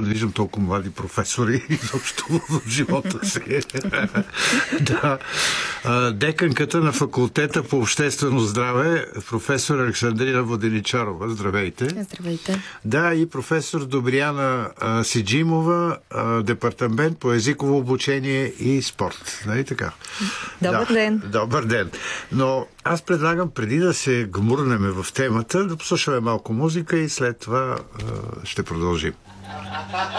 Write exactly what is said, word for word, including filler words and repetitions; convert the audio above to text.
не виждам толкова млади професори изобщо в живота си. Да. Деканката на факултета по обществено здраве, професор Александрина Воденичарова. Здравейте. Здравейте. Да, и професор Добрияна а, Сиджимова, а, департамент по езиково обучение и спорт. Нали така? Добър да. ден. Добър ден. Но аз предлагам, преди да се гмурнем в темата, да послушаме малко музика и след това а, ще продължим.